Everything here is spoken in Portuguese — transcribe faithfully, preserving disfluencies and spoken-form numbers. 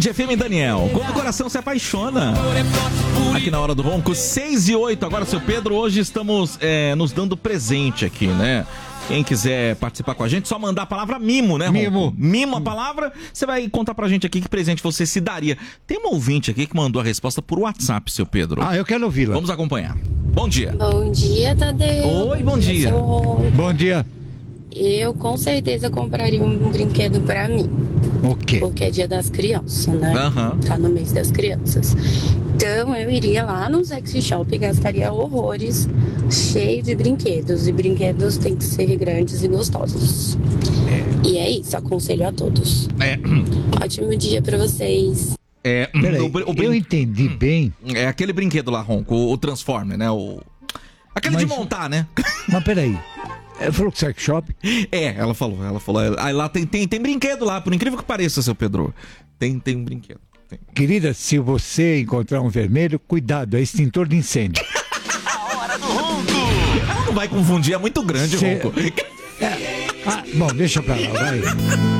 Band F M, Daniel. Quando o coração se apaixona. Aqui na Hora do Ronco, seis e oito. Agora, seu Pedro, hoje estamos é, nos dando presente aqui, né? Quem quiser participar com a gente, só mandar a palavra mimo, né, Ronco? Mimo. Mimo a palavra, você vai contar pra gente aqui que presente você se daria. Tem uma ouvinte aqui que mandou a resposta por WhatsApp, seu Pedro. Ah, eu quero ouvi-la. Vamos acompanhar. Bom dia. Bom dia, Tadeu. Oi, bom dia. Seu Ronco. Bom dia. Eu com certeza compraria um brinquedo pra mim, O quê? porque é dia das crianças, né? Aham. Tá no mês das crianças. Então eu iria lá no Sexy Shop e gastaria horrores, cheio de brinquedos. E brinquedos têm que ser grandes e gostosos. E é isso, aconselho a todos. É, Ótimo dia pra vocês. é, Peraí, o brin- o eu brin- entendi bem, é aquele brinquedo lá, Ronco, o, o Transformer, né? O... Aquele de Mas- montar, né? mas peraí. Ela falou que sex shop? É, ela falou, ela falou. Aí lá tem, tem, tem brinquedo lá, por incrível que pareça, seu Pedro. Tem, tem um brinquedo. Tem. Querida, se você encontrar um vermelho, cuidado, é extintor de incêndio. Ela não vai confundir, é muito grande, Cê- Ronco. Ah, bom, deixa pra lá, vai.